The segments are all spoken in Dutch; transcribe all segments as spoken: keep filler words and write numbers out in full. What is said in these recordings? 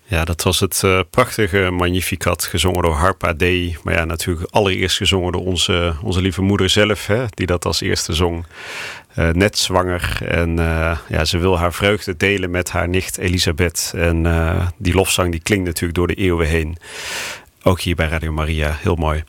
Ja, dat was het uh, prachtige Magnificat, gezongen door Harpa Dei. Maar ja, natuurlijk allereerst gezongen door onze, onze lieve moeder zelf, hè, die dat als eerste zong. Uh, net zwanger en uh, ja, ze wil haar vreugde delen met haar nicht Elisabeth. En uh, die lofzang die klinkt natuurlijk door de eeuwen heen. Ook hier bij Radio Maria, heel mooi.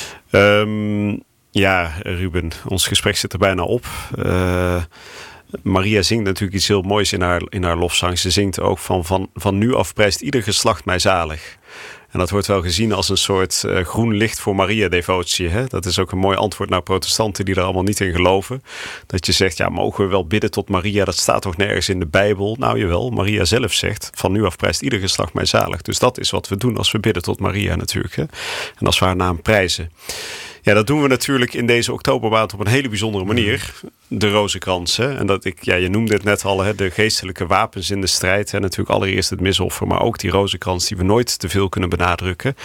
Um, ja, Ruben, ons gesprek zit er bijna op. Uh, Maria zingt natuurlijk iets heel moois in haar, in haar lofzang. Ze zingt ook van, van, van nu af prijst ieder geslacht mij zalig. En dat wordt wel gezien als een soort uh, groen licht voor Maria-devotie. Hè? Dat is ook een mooi antwoord naar protestanten die er allemaal niet in geloven. Dat je zegt, ja, mogen we wel bidden tot Maria? Dat staat toch nergens in de Bijbel? Nou jawel, Maria zelf zegt, van nu af prijst ieder geslacht mij zalig. Dus dat is wat we doen als we bidden tot Maria natuurlijk. Hè? En als we haar naam prijzen. Ja, dat doen we natuurlijk in deze oktobermaand op een hele bijzondere manier. De rozenkrans. Hè? En dat ik, ja, je noemde het net al, hè, de geestelijke wapens in de strijd. Hè? Natuurlijk allereerst het misoffer, maar ook die rozenkrans die we nooit te veel kunnen benadrukken.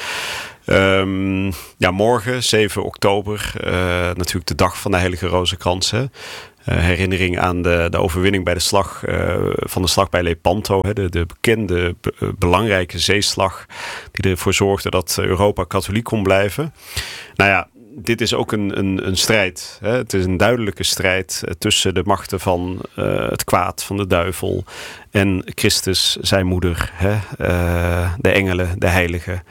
Um, ja, morgen, zeven oktober, uh, natuurlijk de dag van de heilige rozenkrans. Hè? Uh, herinnering aan de, de overwinning bij de slag, uh, van de slag bij Lepanto. Hè? De, de bekende, be, belangrijke zeeslag die ervoor zorgde dat Europa katholiek kon blijven. Nou ja, dit is ook een, een, een strijd. Hè? Het is een duidelijke strijd tussen de machten van uh, het kwaad, van de duivel en Christus, zijn moeder, hè? Uh, de engelen, de heiligen.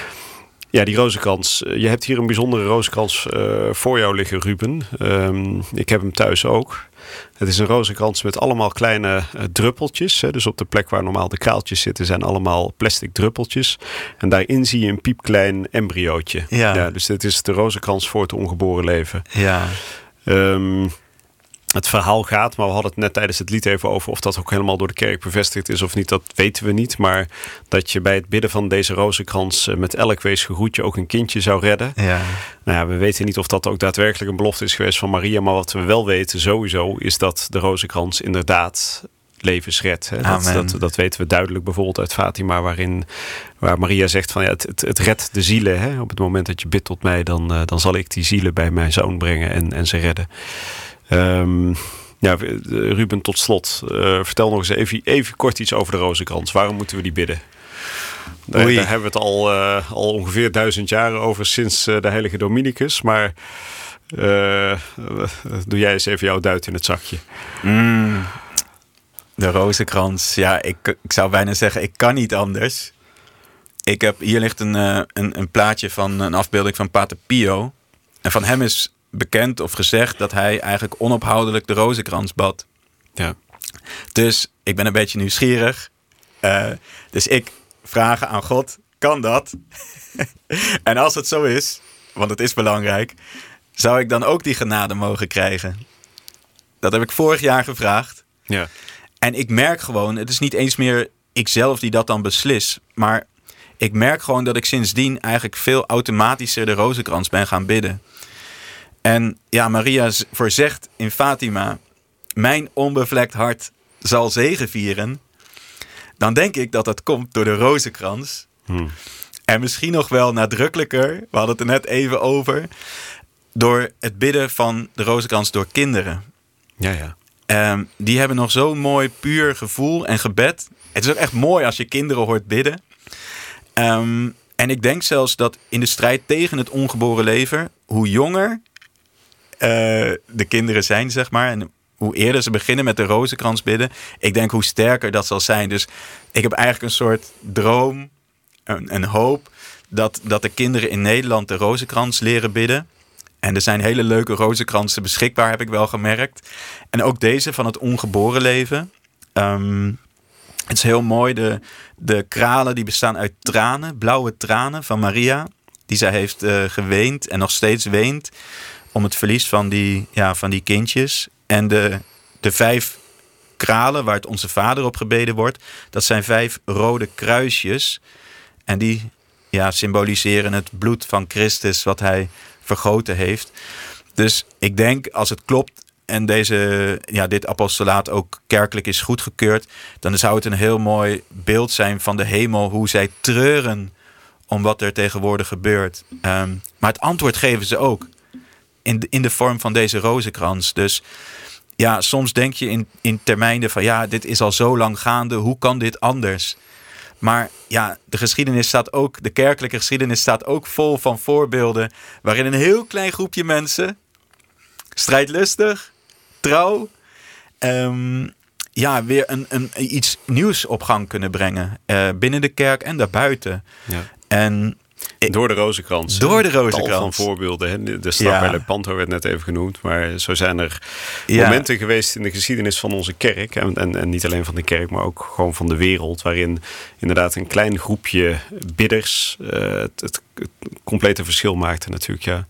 Ja, die rozenkrans. Je hebt hier een bijzondere rozenkrans uh, voor jou liggen, Ruben. Um, ik heb hem thuis ook. Het is een rozenkrans met allemaal kleine uh, druppeltjes. Hè. Dus op de plek waar normaal de kraaltjes zitten zijn allemaal plastic druppeltjes. En daarin zie je een piepklein embryootje. Ja. Ja, dus dit is de rozenkrans voor het ongeboren leven. Ja. Um, Het verhaal gaat, maar we hadden het net tijdens het lied even over of dat ook helemaal door de kerk bevestigd is of niet, dat weten we niet. Maar dat je bij het bidden van deze rozenkrans met elk weesgegroetje ook een kindje zou redden. Ja. Nou ja, we weten niet of dat ook daadwerkelijk een belofte is geweest van Maria. Maar wat we wel weten sowieso is dat de rozenkrans inderdaad levens redt. Hè. Dat, dat, dat weten we duidelijk bijvoorbeeld uit Fatima, waarin waar Maria zegt van ja, het, het, het redt de zielen. Hè. Op het moment dat je bidt tot mij, dan, uh, dan zal ik die zielen bij mijn zoon brengen en, en ze redden. Um, ja, Ruben, tot slot. Uh, vertel nog eens even, even kort iets over de rozenkrans. Waarom moeten we die bidden? Daar, daar hebben we het al, uh, al ongeveer duizend jaar over sinds uh, de heilige Dominicus. Maar uh, doe jij eens even jouw duit in het zakje. Mm, de rozenkrans. Ja, ik, ik zou bijna zeggen, ik kan niet anders. Ik heb, hier ligt een, uh, een, een plaatje van een afbeelding van Pater Pio. En van hem is bekend of gezegd dat hij eigenlijk onophoudelijk de rozenkrans bad. Ja. Dus ik ben een beetje nieuwsgierig. Uh, dus ik vraag aan God, kan dat? En als het zo is, want het is belangrijk, zou ik dan ook die genade mogen krijgen? Dat heb ik vorig jaar gevraagd. Ja. En ik merk gewoon, het is niet eens meer ikzelf die dat dan beslis, maar ik merk gewoon dat ik sindsdien eigenlijk veel automatischer de rozenkrans ben gaan bidden. En ja, Maria voorzegt in Fatima, mijn onbevlekt hart zal zegevieren. Dan denk ik dat dat komt door de rozenkrans. Hmm. En misschien nog wel nadrukkelijker, we hadden het er net even over, door het bidden van de rozenkrans door kinderen. Ja, ja. Um, die hebben nog zo'n mooi puur gevoel en gebed. Het is ook echt mooi als je kinderen hoort bidden. Um, en ik denk zelfs dat in de strijd tegen het ongeboren leven, hoe jonger Uh, de kinderen zijn, zeg maar, en hoe eerder ze beginnen met de rozenkrans bidden, ik denk hoe sterker dat zal zijn. Dus ik heb eigenlijk een soort droom, een, een hoop, dat, dat de kinderen in Nederland de rozenkrans leren bidden. En er zijn hele leuke rozenkransen beschikbaar, heb ik wel gemerkt. En ook deze van het ongeboren leven. Um, het is heel mooi, de, de kralen die bestaan uit tranen, blauwe tranen van Maria, die zij heeft uh, geweend en nog steeds weent om het verlies van die, ja, van die kindjes. En de, de vijf kralen waar het Onze Vader op gebeden wordt, dat zijn vijf rode kruisjes. En die ja, symboliseren het bloed van Christus wat hij vergoten heeft. Dus ik denk, als het klopt en deze, ja, dit apostolaat ook kerkelijk is goedgekeurd, dan zou het een heel mooi beeld zijn van de hemel, hoe zij treuren om wat er tegenwoordig gebeurt. Um, maar het antwoord geven ze ook in de, in de vorm van deze rozenkrans. Dus ja, soms denk je in, in termijnen van ja, dit is al zo lang gaande, hoe kan dit anders? Maar ja, de geschiedenis staat ook, de kerkelijke geschiedenis staat ook vol van voorbeelden waarin een heel klein groepje mensen, strijdlustig, trouw, um, ja, weer een, een, iets nieuws op gang kunnen brengen. Uh, binnen de kerk en daarbuiten. Ja. En Door de Rozenkrans. Door de Rozenkrans. Tal van voorbeelden. Hè. De slag Ja. bij Lepanto werd net even genoemd. Maar zo zijn er Ja. momenten geweest in de geschiedenis van onze kerk. En, en, en niet alleen van de kerk, maar ook gewoon van de wereld. Waarin inderdaad een klein groepje bidders uh, het, het, het complete verschil maakte natuurlijk. Ja.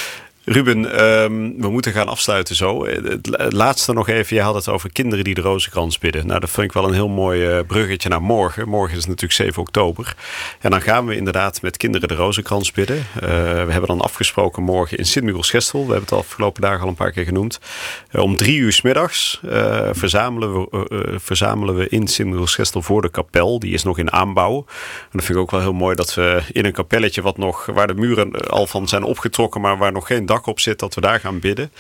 Ruben, um, we moeten gaan afsluiten zo. Het laatste nog even, je had het over kinderen die de Rozenkrans bidden. Nou, dat vind ik wel een heel mooi uh, bruggetje naar morgen. Morgen is natuurlijk zeven oktober. En dan gaan we inderdaad met kinderen de Rozenkrans bidden. Uh, we hebben dan afgesproken morgen in Sint-Michiels-Gestel. We hebben het de afgelopen dagen al een paar keer genoemd. Uh, om drie uur 's middags uh, verzamelen, we, uh, verzamelen we in Sint-Michiels-Gestel voor de kapel. Die is nog in aanbouw. En dat vind ik ook wel heel mooi dat we in een kapelletje wat nog, waar de muren al van zijn opgetrokken, maar waar nog geen dak op zit, dat we daar gaan bidden.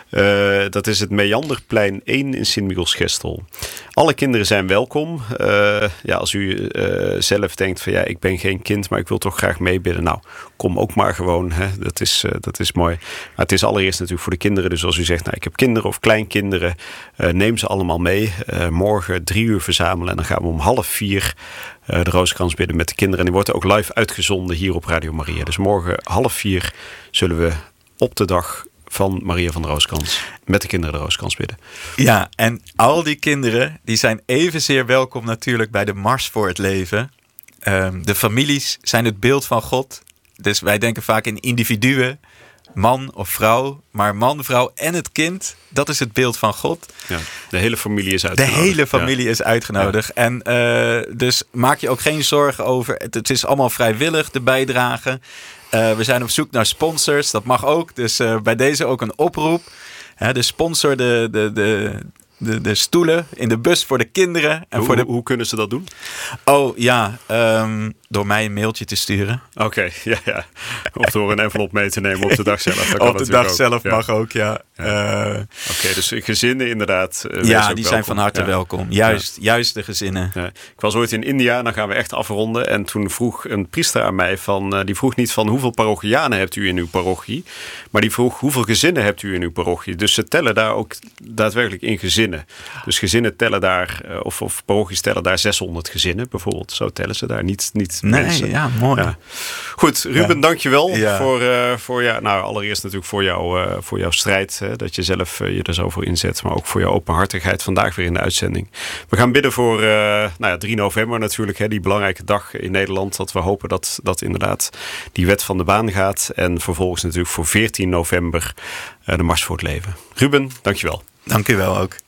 Uh, dat is het Meanderplein één in Sint-Michiels-Gestel. Alle kinderen zijn welkom. Uh, ja, als u uh, zelf denkt van ja, ik ben geen kind, maar ik wil toch graag meebidden. Nou, kom ook maar gewoon. Hè. Dat is, uh, dat is mooi. Maar het is allereerst natuurlijk voor de kinderen. Dus als u zegt, nou, ik heb kinderen of kleinkinderen, uh, neem ze allemaal mee. Uh, morgen drie uur verzamelen en dan gaan we om half vier uh, de Rozenkrans bidden met de kinderen. En die wordt ook live uitgezonden hier op Radio Maria. Dus morgen half vier zullen we op de dag van Maria van de Rozenkrans met de kinderen de Rozenkrans bidden. Ja, en al die kinderen die zijn evenzeer welkom natuurlijk bij de Mars voor het Leven. Um, de families zijn het beeld van God. Dus wij denken vaak in individuen, man of vrouw. Maar man, vrouw en het kind, dat is het beeld van God. Ja, de hele familie is uitgenodigd. De hele familie ja. is uitgenodigd. Ja. En uh, dus maak je ook geen zorgen over. Het, het is allemaal vrijwillig, de bijdrage. Uh, we zijn op zoek naar sponsors, dat mag ook. Dus uh, bij deze ook een oproep. Uh, de sponsor de, de, de, de, de stoelen in de bus voor de kinderen. En hoe, voor de... hoe kunnen ze dat doen? Oh ja, um, door mij een mailtje te sturen. Oké, okay, ja, ja. Of door een envelop mee te nemen op de dag zelf. Dat op de dag ook. zelf ja. mag ook, ja. ja. Uh, Oké, okay, dus gezinnen inderdaad. Uh, ja, die welkom. zijn van harte ja. welkom. Juist, ja. juist de gezinnen. Ja. Ik was ooit in India, dan gaan we echt afronden. En toen vroeg een priester aan mij, van, uh, die vroeg niet van hoeveel parochianen hebt u in uw parochie. Maar die vroeg hoeveel gezinnen hebt u in uw parochie. Dus ze tellen daar ook daadwerkelijk in gezinnen. Dus gezinnen tellen daar, uh, of, of parochies tellen daar zeshonderd gezinnen bijvoorbeeld. Zo tellen ze daar, niet, niet nee, mensen. Ja, mooi. Ja. Goed, Ruben, ja. dankjewel ja. voor, uh, voor ja, nou, allereerst natuurlijk voor, jou, uh, voor jouw strijd. Hè, dat je zelf uh, je er zo voor inzet. Maar ook voor jouw openhartigheid vandaag weer in de uitzending. We gaan bidden voor uh, nou ja, drie november natuurlijk. Hè, die belangrijke dag in Nederland. Dat we hopen dat, dat inderdaad die wet van de baan gaat. En vervolgens natuurlijk voor veertien november uh, de Mars voor het Leven. Ruben, dankjewel. Dank u wel ook.